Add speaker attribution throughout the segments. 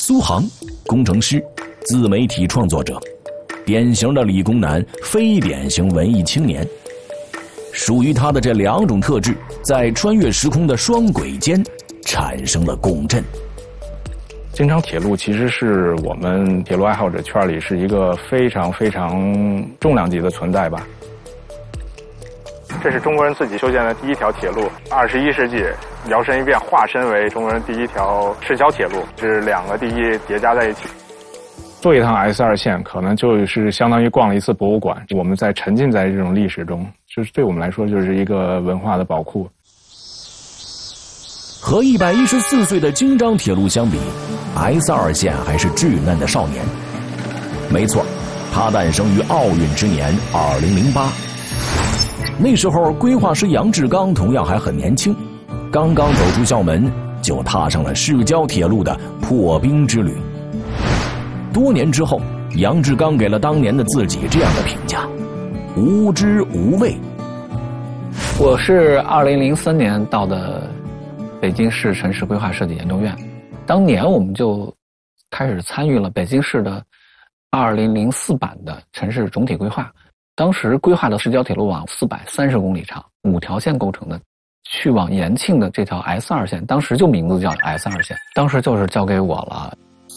Speaker 1: 苏杭，工程师，自媒体创作者，典型的理工男，非典型文艺青年。属于他的这两种特质，在穿越时空的双轨间产生了共振。
Speaker 2: 京张铁路其实是我们铁路爱好者圈里是一个非常非常重量级的存在吧。这是中国人自己修建的第一条铁路，21世纪摇身一变化身为中国人第一条市郊铁路，是两个第一叠加在一起。坐一趟 S2 线可能就是相当于逛了一次博物馆，我们在沉浸在这种历史中，就是对我们来说就是一个文化的宝库。
Speaker 1: 和114岁的京张铁路相比， S2 线还是稚嫩的少年。没错，它诞生于奥运之年2008。那时候规划师杨志刚同样还很年轻，刚刚走出校门就踏上了市郊铁路的破冰之旅。多年之后，杨志刚给了当年的自己这样的评价：无知无畏。
Speaker 3: 我是2003年到的北京市城市规划设计研究院，当年我们就开始参与了北京市的2004版的城市总体规划。当时规划的市郊铁路网430公里长，5条线构成的，去往延庆的这条 S2 线，当时就名字叫 S2 线，当时就是交给我了。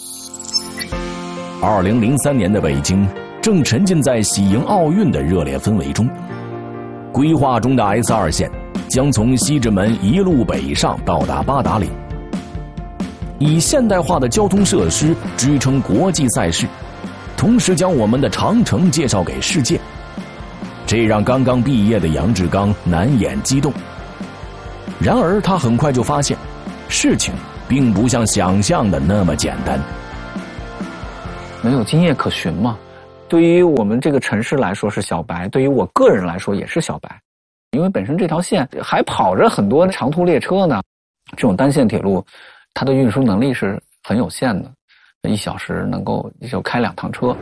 Speaker 1: 2003年的北京正沉浸在喜迎奥运的热烈氛围中，规划中的 S2 线将从西直门一路北上到达八达岭，以现代化的交通设施支撑国际赛事，同时将我们的长城介绍给世界。这让刚刚毕业的杨志刚难掩激动。然而他很快就发现，事情并不像想象的那么简单。
Speaker 3: 没有经验可循嘛，对于我们这个城市来说是小白，对于我个人来说也是小白，因为本身这条线还跑着很多长途列车呢，这种单线铁路它的运输能力是很有限的，1小时能够就开2趟车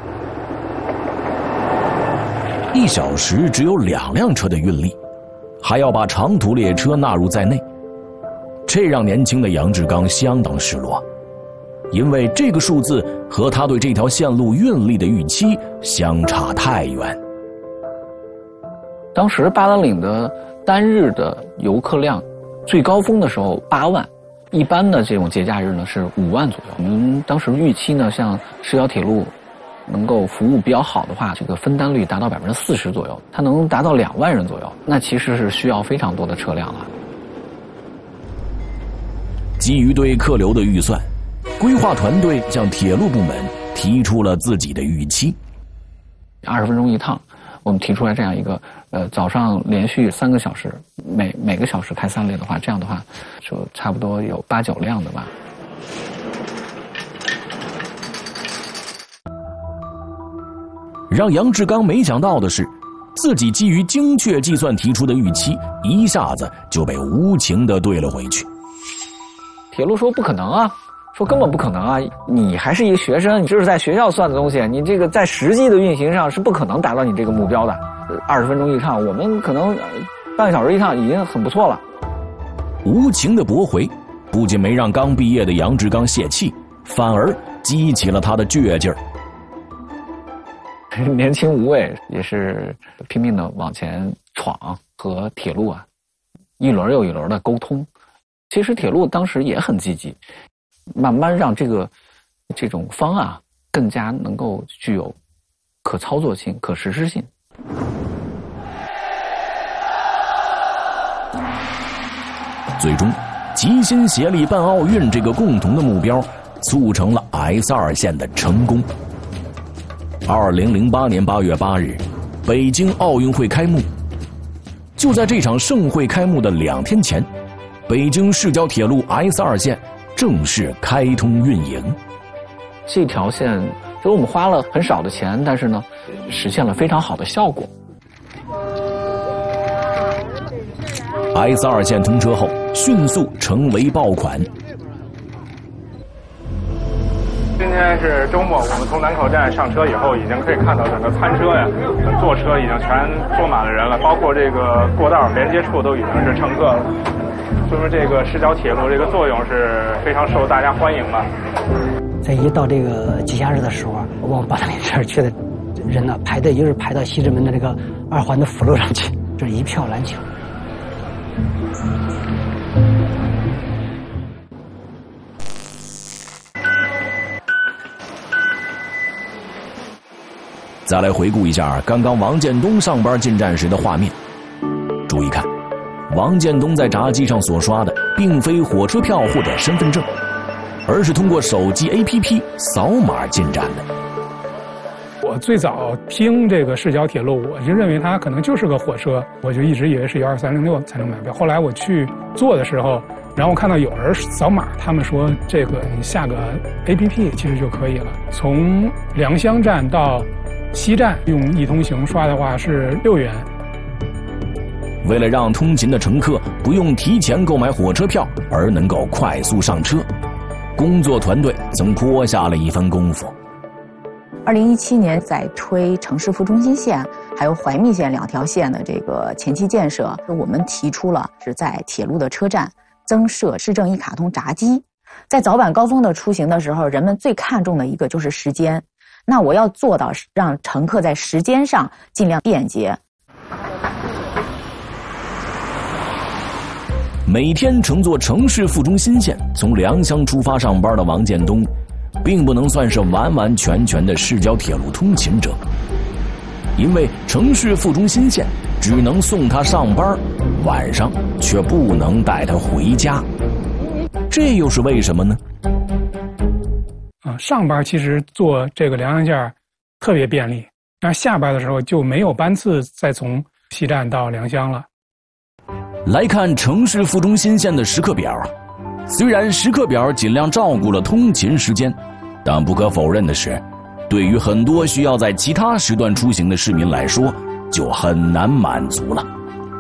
Speaker 1: ，1小时只有2辆车的运力，还要把长途列车纳入在内，这让年轻的杨志刚相当失落，因为这个数字和他对这条线路运力的预期相差太远。
Speaker 3: 当时八达岭的单日的游客量最高峰的时候8万，一般的这种节假日呢是5万左右。我们当时预期呢，像市郊铁路能够服务比较好的话，这个分担率达到40%左右，它能达到2万人左右，那其实是需要非常多的车辆了。
Speaker 1: 基于对客流的预算，规划团队向铁路部门提出了自己的预期
Speaker 3: ，20分钟一趟，我们提出来这样一个早上连续3个小时，每个小时开3列的话，这样的话就差不多有8、9辆的吧。
Speaker 1: 让杨志刚没想到的是，自己基于精确计算提出的预期一下子就被无情地兑了回去。
Speaker 3: 铁路说不可能啊，说根本不可能啊，你还是一个学生，你这是在学校算的东西，你这个在实际的运行上是不可能达到你这个目标的。20分钟一趟，我们可能半个小时一趟已经很不错了。
Speaker 1: 无情的驳回不仅没让刚毕业的杨志刚泄气，反而激起了他的倔劲儿。
Speaker 3: 年轻无畏，也是拼命的往前闯，和铁路啊一轮又一轮的沟通。其实铁路当时也很积极，慢慢让这种方案更加能够具有可操作性、可实施性。
Speaker 1: 最终，齐心协力办奥运这个共同的目标，促成了 S2 线的成功。2008年8月8日，北京奥运会开幕。就在这场盛会开幕的2天前，北京市郊铁路 S2 线正式开通运营。
Speaker 3: 这条线就是我们花了很少的钱，但是呢，实现了非常好的效果。
Speaker 1: S2 线通车后，迅速成为爆款。
Speaker 2: 今天是周末，我们从南口站上车以后，已经可以看到整个餐车呀、坐车已经全坐满了人了，包括这个过道连接处都已经是乘客了。说明这个市郊铁路这个作用是非常受大家欢迎的。
Speaker 4: 在一到这个节假日的时候，往八达岭这儿去的人呢，排队就是排到西直门的这个2环的辅路上去，这一票难求。
Speaker 1: 再来回顾一下刚刚王建东上班进站时的画面，注意看，王建东在闸机上所刷的并非火车票或者身份证，而是通过手机 APP 扫码进站的。
Speaker 2: 我最早听这个市郊铁路，我就认为它可能就是个火车，我就一直以为是12306才能买票。后来我去坐的时候，然后看到有人扫码，他们说这个你下个 APP 其实就可以了。从良乡站到西站用易通行刷的话是6元。
Speaker 1: 为了让通勤的乘客不用提前购买火车票而能够快速上车，工作团队曾拨下了一番功夫。
Speaker 5: 2017年在推城市副中心线还有怀密线2条线的这个前期建设，我们提出了是在铁路的车站增设市政一卡通闸机。在早晚高峰的出行的时候，人们最看重的一个就是时间，那我要做到让乘客在时间上尽量便捷。
Speaker 1: 每天乘坐城市副中心线从良乡出发上班的王建东，并不能算是完完全全的市郊铁路通勤者，因为城市副中心线只能送他上班，晚上却不能带他回家，这又是为什么呢？
Speaker 2: 上班其实坐这个良乡线特别便利，但下班的时候就没有班次再从西站到良乡了。
Speaker 1: 来看城市副中心线的时刻表，虽然时刻表尽量照顾了通勤时间，但不可否认的是，对于很多需要在其他时段出行的市民来说，就很难满足了。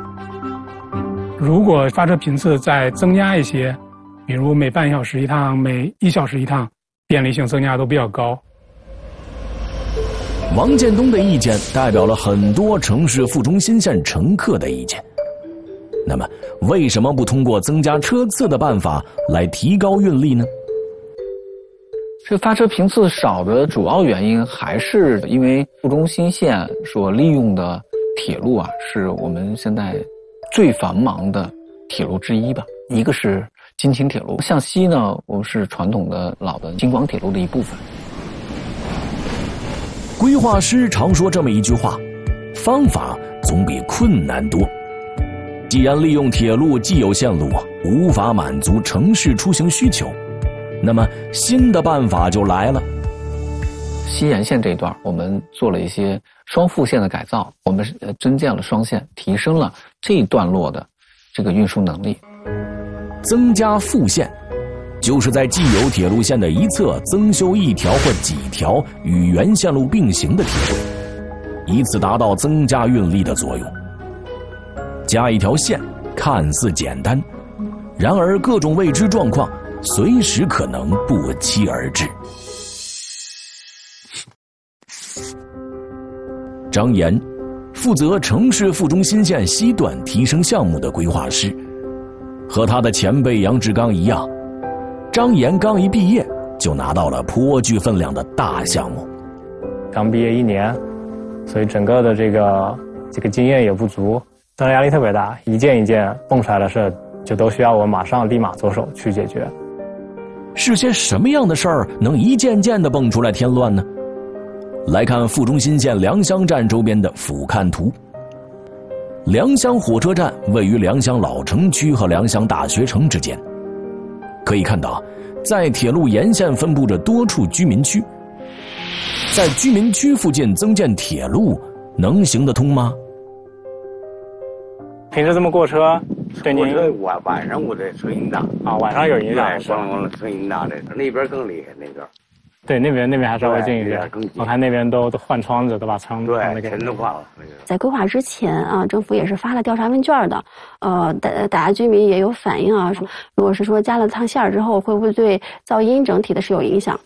Speaker 2: 如果发车频次再增加一些，比如每半小时一趟、每1小时一趟，便利性增加都比较高。
Speaker 1: 王建东的意见代表了很多城市副中心线乘客的意见。那么，为什么不通过增加车次的办法来提高运力呢？
Speaker 3: 这发车频次少的主要原因还是因为副中心线所利用的铁路啊，是我们现在最繁忙的铁路之一吧。一个是京秦铁路，向西呢，我们是传统的老的京广铁路的一部分。
Speaker 1: 规划师常说这么一句话：方法总比困难多。既然利用铁路既有线路无法满足城市出行需求，那么新的办法就来了。
Speaker 3: 西沿线这一段我们做了一些双副线的改造，我们增建了双线，提升了这一段落的这个运输能力。
Speaker 1: 增加副线就是在既有铁路线的一侧增修1条或几条与原线路并行的铁轨，以此达到增加运力的作用。加一条线看似简单，然而各种未知状况随时可能不期而至。张岩，负责城市副中心线西段提升项目的规划师，和他的前辈杨志刚一样，张岩刚一毕业就拿到了颇具分量的大项目。
Speaker 6: 刚毕业1年，所以整个的这个经验也不足，当然压力特别大，一件一件蹦出来的事就都需要我立马着手去解决。
Speaker 1: 是些什么样的事儿能一件件的蹦出来添乱呢？来看副中心线良乡站周边的俯瞰图。良乡火车站位于良乡老城区和良乡大学城之间，可以看到在铁路沿线分布着多处居民区。在居民区附近增建铁路能行得通吗？
Speaker 6: 平时这么过车，对您
Speaker 7: 晚上我这车音大
Speaker 6: 啊，晚上有影响，
Speaker 7: 咣车音大这那边更厉害，那边。
Speaker 6: 对，那边还稍微近一点，我看那边都换窗子，都把窗子
Speaker 7: 对全都换了。
Speaker 8: 在规划之前啊，政府也是发了调查问卷的，大家居民也有反映啊，如果是说加了趟线之后，会不会对噪音整体的是有影响？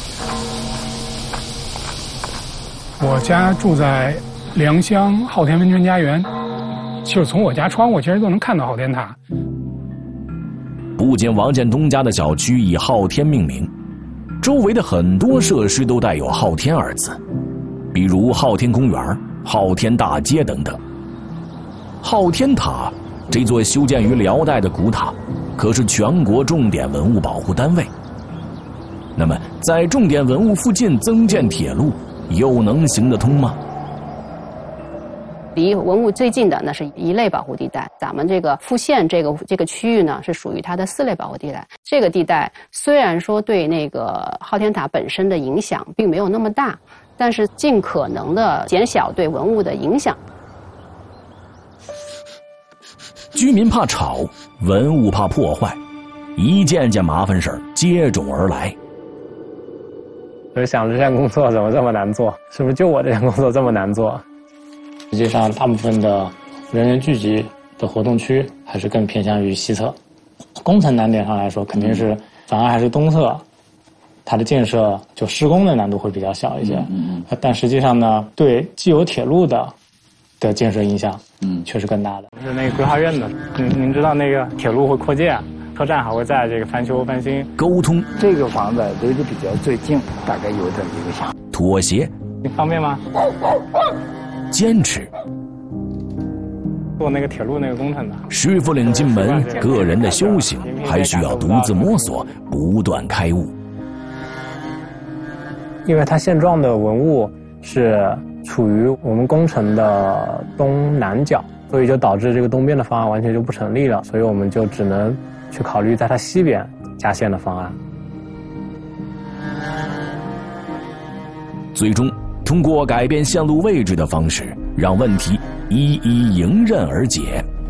Speaker 2: 我家住在良乡昊天温泉家园，就从我家窗户其实都能看到昊天塔。
Speaker 1: 不仅王建东家的小区以昊天命名， 周围的很多设施都带有昊天二字，比如昊天公园、昊天大街等等。昊天塔这座修建于辽代的古塔，可是全国重点文物保护单位。那么，在重点文物附近增建铁路，又能行得通吗？
Speaker 8: 离文物最近的那是1类保护地带，咱们这个富县这个区域呢是属于它的4类保护地带。这个地带虽然说对那个昊天塔本身的影响并没有那么大，但是尽可能的减小对文物的影响。
Speaker 1: 居民怕吵，文物怕破坏，一件件麻烦事儿接踵而来。
Speaker 6: 我就想这项工作怎么这么难做？是不是就我这项工作这么难做？实际上，大部分的人员聚集的活动区还是更偏向于西侧。工程难点上来说，肯定是反而还是东侧，它的建设就施工的难度会比较小一些。但实际上呢，对既有铁路的建设影响，确实更大的。是那个规划院的，您知道那个铁路会扩建，车站还会在这个翻修翻新。
Speaker 1: 沟通，
Speaker 9: 这个房子离得比较最近，大概有这么一个想。
Speaker 1: 妥协，
Speaker 6: 你方便吗？
Speaker 1: 坚持。
Speaker 6: 做那个铁路那个工程的，
Speaker 1: 师傅领进门，个人的修行还需要独自摸索，不断开悟。
Speaker 6: 因为它现状的文物是处于我们工程的东南角，所以就导致这个东边的方案完全就不成立了，所以我们就只能去考虑在它西边加线的方案。
Speaker 1: 最终通过改变线路位置的方式，让问题一一迎刃而解。